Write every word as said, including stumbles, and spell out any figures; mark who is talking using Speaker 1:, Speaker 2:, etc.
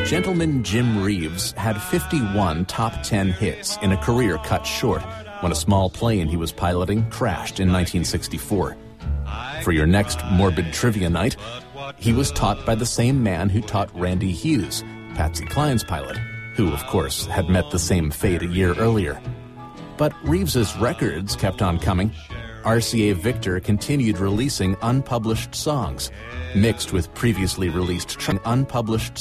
Speaker 1: Gentleman Jim Reeves had fifty-one top ten hits in a career cut short when a small plane he was piloting crashed in nineteen sixty-four. For your next morbid trivia night, he was taught by the same man who taught Randy Hughes, Patsy Cline's pilot, who, of course, had met the same fate a year earlier. But Reeves's records kept on coming. R C A Victor continued releasing unpublished songs, mixed with previously released tr- unpublished